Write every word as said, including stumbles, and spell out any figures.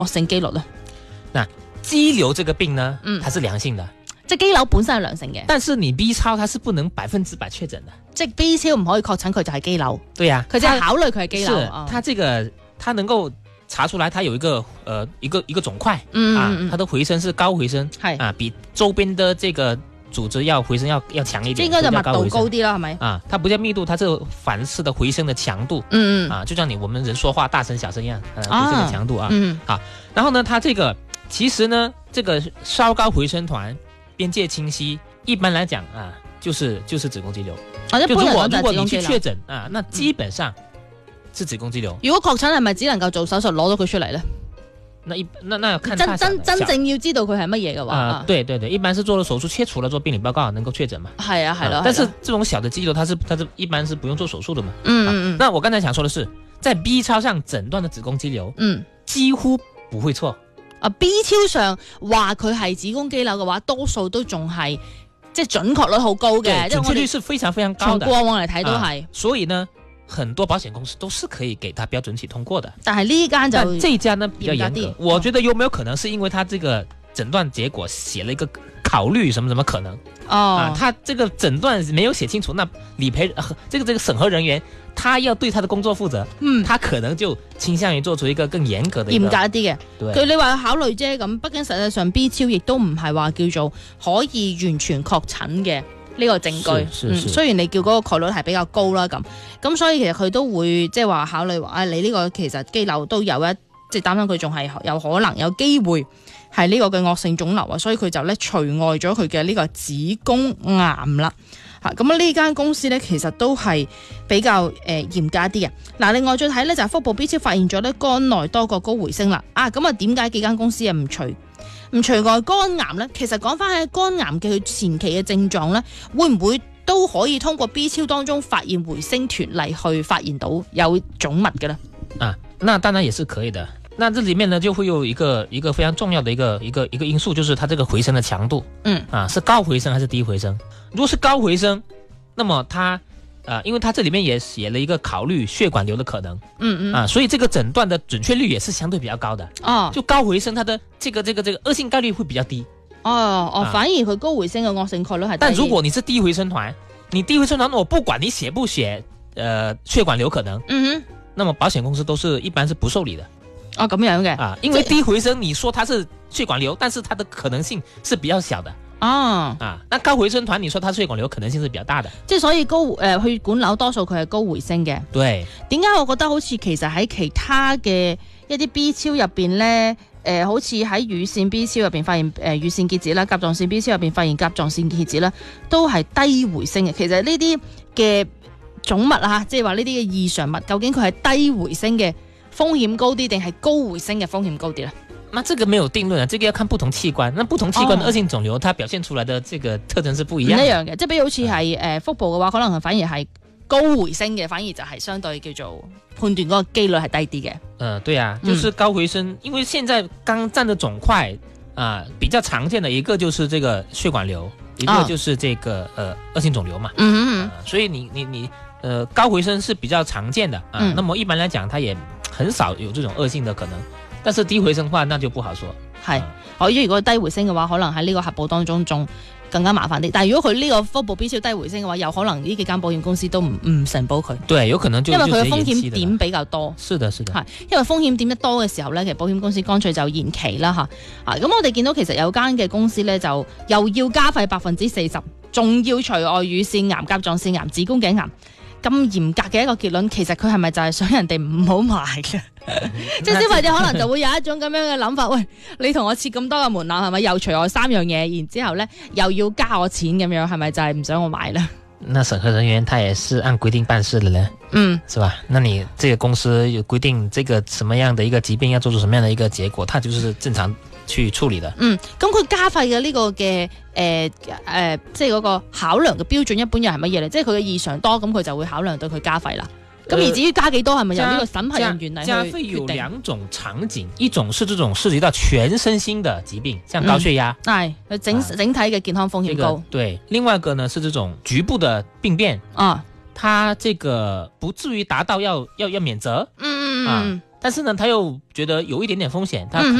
惡性機率咧？ 那肌瘤這個病呢， 嗯， 它是良性的， 即係肌瘤本身係良性嘅， 但是你 B 超它是不能百分之百確診的， 即係 B 超唔可以確診佢就係肌瘤。 對呀、 啊，佢只係考慮佢係肌瘤。 是，它這個它能夠查出來，它有一個呃一個一個腫塊， 嗯啊， 嗯它的回聲是高回聲， 係啊，比周邊的這個組織要回聲要要強一點， 即係應該就密度高啲啦，係咪？ 啊，它不叫密度，它是反射的回聲的強度， 嗯嗯， 啊，就像你我們人說話大聲小聲一樣，呃、回聲的強度啊， 嗯， 好，然後呢，它這個其實呢，這個稍高回聲團邊界清晰，一般來講啊，就是就是子宮肌瘤。 啊，一就如果般嚟講就如果你去係子宮肌瘤。 確診啊，那基本上是子宮肌瘤。 如果確診係咪只能夠做手術攞到佢出嚟咧？ 那一那那要看真大小真真正要知道佢係乜嘢嘅話， 啊，對對對，一般是做了手術切除了做病理報告能夠確診嘛。 係啊係咯， 但是這種小的肌瘤，它是它是一般是不用做手術的嘛。 嗯嗯嗯。 那我剛才想說的是，在 B 超上診斷的子宮肌瘤， 嗯， 幾乎不會錯。 啊 B 超上話佢係子宮肌瘤嘅話，多數都仲係即係準確率好高嘅， 準確率是非常非常高從的。 過往嚟睇都係、 啊。所以呢，很多保險公司都是可以給它標準期通過的。 但係呢間就但這家呢比較嚴格，我覺得有沒有可能是因為它這個診斷結果寫了一個考慮什麼什麼可能？ 哦， 啊，他這個診斷沒有寫清楚，那理賠、呃、這個這個審核人員，他要對他的工作負責，嗯，他可能就傾向於做出一個更嚴格的、 嚴格一啲嘅。 對， 佢你話考慮啫，咁畢竟實際上 B 超亦都唔係話叫做可以完全確診嘅呢個證據。 是是是、 嗯、雖然你叫嗰個概率係比較高啦，咁咁所以其實佢都會即係話考慮話，啊你呢個其實肌瘤都有一即係擔心佢仲係有可能有機會係呢個嘅惡性腫瘤啊，所以佢就咧除外咗佢嘅呢個子宮癌啦。嚇咁啊呢間公司咧其實都係比較誒、呃、嚴格啲嘅。嗱，另外再睇咧就係、是、腹部 B 超發現咗咧肝內多個高回聲啦。啊咁啊點解幾間公司啊唔除唔除外肝癌咧？其實講翻喺肝癌嘅佢前期嘅症狀咧，會唔會都可以通過 B 超當中發現回聲脱離去發現到有腫物嘅咧？ 啊，那當然也是可以的。那這裡面呢就會有一個一個非常重要的一個一個一個因素，就是它這個回聲的強度， 嗯啊是高回聲還是低回聲？如果是高回聲，那麼它啊，因為它這裡面也寫了一個考慮血管瘤的可能， 嗯嗯啊，所以這個診斷的準確率也是相對比較高的。 哦， 就高回聲，它的這個這個這個惡性概率會比較低。 哦哦， 啊、 反而佢高回聲嘅惡性概率係低。 但如果你是低回聲團，你低回聲團，我不管你寫不寫，呃，血管瘤可能， 嗯哼， 那麼保險公司都是一般是不受理的。 哦咁樣嘅啊，因為低回聲，你說它是血管瘤，但是它的可能性是比較小的。 哦， 啊，那高回聲團，你說它血管瘤可能性是比較大的。 即係所以高誒、呃、血管瘤多數佢係高回聲嘅。 對， 點解我覺得好似其實喺其他嘅一啲 B 超入邊咧，誒、呃、好似喺乳腺 B 超入邊發現誒、呃、乳腺結節啦，甲狀腺 B 超入邊發現甲狀腺結節啦，都係低回聲嘅。其實呢啲嘅腫物啊，即係話呢啲嘅異常物，究竟佢係低回聲嘅風險高啲，定係高回聲嘅風險高啲咧？ 那這個沒有定論啊，這個要看不同器官。那不同器官的惡性腫瘤，哦、它表現出來的這個特徵是不一樣的。唔一樣嘅，即係比如好似係誒腹部嘅話，可能係反而係高回聲嘅，反而就係相對叫做判斷嗰個機率係低啲嘅。 嗯、呃，對啊，就是高回聲，嗯、因為現在剛佔的腫塊啊、呃，比較常見的一個就是這個血管瘤，一個就是這個、哦、呃惡性腫瘤嘛。嗯嗯、呃、所以你你你呃高回聲是比較常見的啊、呃嗯。那麼一般來講，它也很少有這種惡性的可能。但是低回聲的話，那就不好說。係， 我、嗯、如果低回聲嘅話，可能喺呢個核保當中仲更加麻煩啲。但係如果佢呢個腹部 B 超低回聲嘅話，有可能呢幾間保險公司都唔唔承保佢。 對，有可能就因為佢嘅風險點比較多。 是的，是的。係， 因為風險點一多嘅時候咧，其實保險公司乾脆就延期啦吓。啊，咁我哋見到其實有間嘅公司咧，就又要加費百分之四十，仲要除外乳腺癌、甲狀腺癌、子宮頸癌。咁嚴格嘅一個結論，其實佢係咪就係想人哋唔好買嘅？即係消費者可能就會有一種咁樣嘅諗法，喂，你同我設咁多嘅門檻，係咪又除我三樣嘢，然之後咧又要加我錢咁樣，係咪就係唔想我買呢？ 那審核人員他也是按規定辦事的咧，嗯，是吧？那你這個公司有規定這個什麼樣的一個疾病要做出什麼樣的一個結果，他就是正常去處理的。嗯， 咁佢加費嘅呢個嘅誒誒，即係嗰個考量嘅標準一般又係乜嘢咧？即係佢嘅異常多，咁佢就會考量對佢加費啦。咁、呃、而至於加幾多，係咪由呢個審核人員嚟去決定？加費有兩種場景，一種是這種涉及到全身心的疾病，像高血壓， 係、嗯、整、啊、整體嘅健康風險高、這個。 對，另外一個呢是這種局部的病變啊，它這個不至於達到要要要免責。嗯嗯嗯。啊但是呢，他又觉得有一点点風險，他